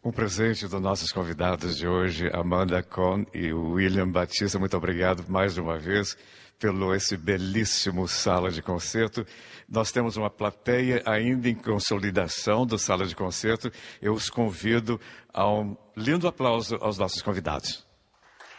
Um presente dos nossos convidados de hoje, Amanda Cohn e o William Batista. Muito obrigado mais uma vez pelo esse belíssimo sala de concerto. Nós temos uma plateia ainda em consolidação do sala de concerto. Eu os convido a um lindo aplauso aos nossos convidados.